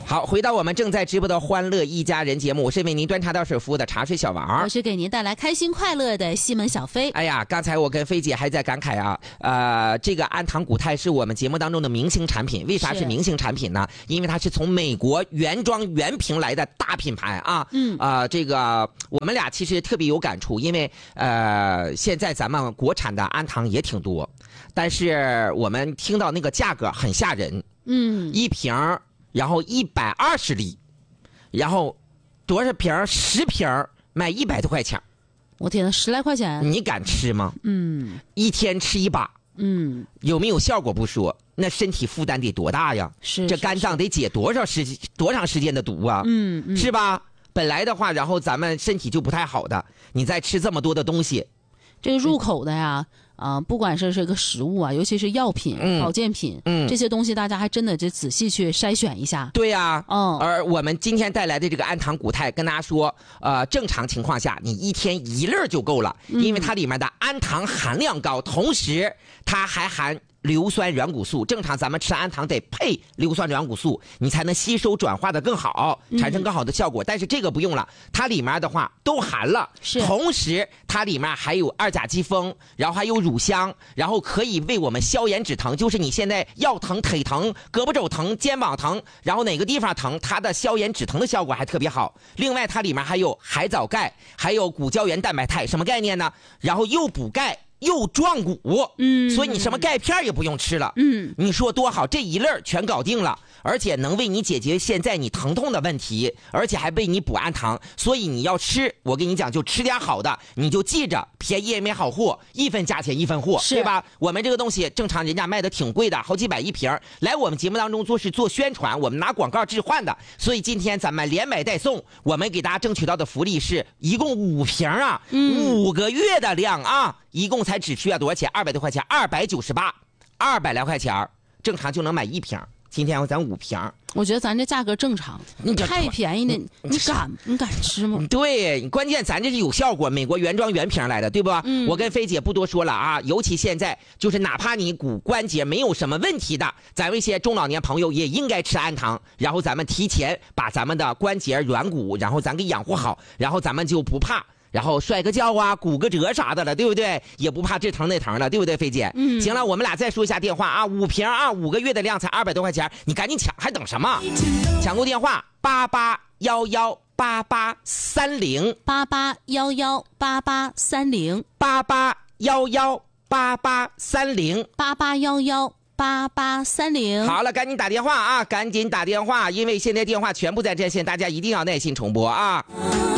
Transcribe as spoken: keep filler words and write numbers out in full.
好，回到我们正在直播的欢乐一家人节目，我是为您端茶倒水服务的茶水小王， 我是给您带来开心快乐的西门小飞。 哎呀，刚才我跟菲姐还在感慨啊，呃，这个安堂古泰是我们节目当中的明星产品。为啥是明星产品呢？因为它是从美国原装原瓶来的大品牌啊。嗯啊、呃，这个我们俩其实特别有感触，因为呃，现在咱们国产的安堂也挺多，但是我们听到那个价格很吓人。嗯，一瓶。然后一百二十粒，然后多少瓶？十瓶卖一百多块钱。 我天呐，十来块钱， 你敢吃吗？嗯，一天吃一把，嗯，有没有效果不说，那身体负担得多大呀？ 是， 这肝脏得解多少时多长时间的毒啊？嗯，嗯是吧？本来的话，然后咱们身体就不太好的，你再吃这么多的东西， 这个入口的呀。啊、呃，不管是这个食物啊，尤其是药品、嗯、保健品，嗯，这些东西大家还真的就仔细去筛选一下。 对呀、啊，嗯。而我们今天带来的这个安堂古泰，跟大家说，呃，正常情况下你一天一粒就够了，嗯、因为它里面的安糖含量高，同时它还含硫酸软骨素。正常咱们吃安糖得配硫酸软骨素，你才能吸收转化的更好，产生更好的效果。嗯、但是这个不用了，它里面的话都含了， 是。 同时它里面还有二甲基酚，然后还有乳香，然后可以为我们消炎止疼。就是你现在腰疼、腿疼、胳膊肘疼、肩膀疼，然后哪个地方疼，它的消炎止疼的效果还特别好。另外它里面还有海藻钙，还有骨胶原蛋白肽，什么概念呢？然后又补钙又壮骨，嗯，所以你什么钙片也不用吃了，嗯，你说多好，这一粒全搞定了，而且能为你解决现在你疼痛的问题，而且还为你补安糖。所以你要吃，我跟你讲，就吃点好的，你就记着，便宜也没好货，一分价钱一分货，对吧？我们这个东西正常人家卖的挺贵的，好几百一瓶，来我们节目当中做是做宣传，我们拿广告置换的，所以今天咱们连买带送，我们给大家争取到的福利是一共五瓶啊，嗯、五个月的量啊。一共才只需要多少钱？二百多块钱，二百九十八，二百来块钱，正常就能买一瓶。今天咱五瓶， 我觉得咱这价格正常，你太便宜了，你敢你敢吃吗？ 对，关键咱这是有效果，美国原装原瓶来的，对不？嗯，我跟菲姐不多说了啊，尤其现在就是哪怕你骨关节没有什么问题的，咱们一些中老年朋友也应该吃安糖，然后咱们提前把咱们的关节软骨，然后咱给养护好，然后咱们就不怕。然后摔个跤啊，骨个折啥的了，对不对？也不怕这疼那疼了，对不对，菲姐？嗯。行了，我们俩再说一下电话啊，五瓶啊，五个月的量才二百多块钱，你赶紧抢，还等什么？抢购电话八八幺幺八八三零八八幺幺八八三零八八幺幺八八三零八八幺幺八八三零。 好了，赶紧打电话啊，赶紧打电话，因为现在电话全部在占线，大家一定要耐心重播啊。